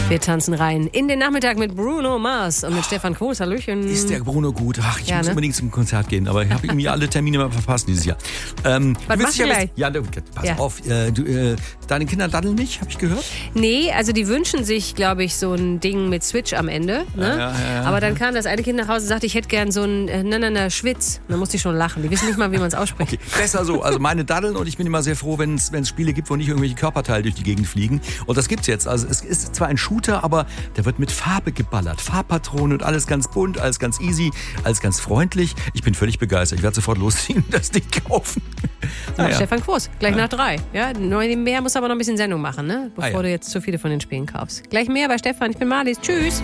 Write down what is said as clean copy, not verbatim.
Wir tanzen rein in den Nachmittag mit Bruno Mars und mit Stefan Quos. Hallöchen. Ist der Bruno gut? Ach, ich muss ne? unbedingt zum Konzert gehen, aber ich habe irgendwie alle Termine mal verpasst dieses Jahr. Was machst du gleich? Ja, pass auf. Deine Kinder daddeln nicht, habe ich gehört? Nee, also die wünschen sich, glaube ich, so ein Ding mit Switch am Ende. Ne? Ja. Aber dann kam das eine Kind nach Hause und sagte, ich hätte gern so ein Schwitz. Dann musste ich schon lachen. Die wissen nicht mal, wie man es ausspricht. Okay, besser so. Also meine daddeln und ich bin immer sehr froh, wenn es Spiele gibt, wo nicht irgendwelche Körperteile durch die Gegend fliegen. Und das gibt's jetzt. Also es ist zwar ein Shooter, aber der wird mit Farbe geballert. Farbpatronen und alles ganz bunt, alles ganz easy, alles ganz freundlich. Ich bin völlig begeistert. Ich werde sofort losziehen und das Ding kaufen. Ja, Stefan Quos, gleich nach 3. Ja, mehr muss aber noch ein bisschen Sendung machen, ne? Bevor du jetzt zu viele von den Spielen kaufst. Gleich mehr bei Stefan. Ich bin Marlies. Tschüss.